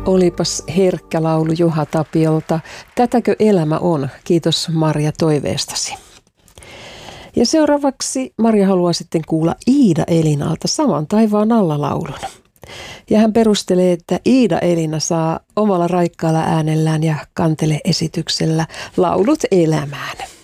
Olipas herkkä laulu Juha Tapiolta. Tätäkö elämä on? Kiitos Marja toiveestasi. Ja seuraavaksi Marja haluaa sitten kuulla Iida Elinalta Saman taivaan alla laulun. Ja hän perustelee, että Iida Elina saa omalla raikkaalla äänellään ja kantele-esityksellä laulut elämään.